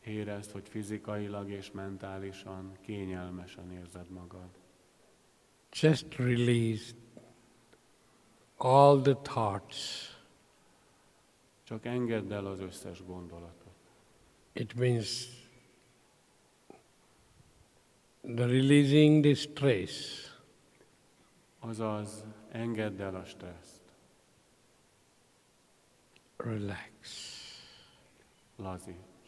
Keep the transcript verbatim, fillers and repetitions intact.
Érezd, hogy fizikailag és mentálisan kényelmesen érzed magad. Just release all the thoughts. Csak engedd el az összes gondolatot. It means the releasing the stress. Azaz, engedd el a stresszt. Relax. Lazít.